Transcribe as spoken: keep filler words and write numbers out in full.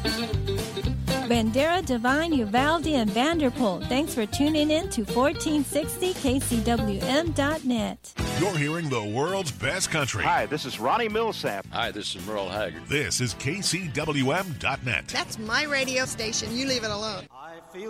Bandera, Devine, Uvalde, and Vanderpool. Thanks for tuning in to fourteen sixty K C W M dot net. You're hearing the world's best country. Hi, this is Ronnie Millsap. Hi, this is Merle Haggard. This is K C W M dot net. That's my radio station. You leave it alone.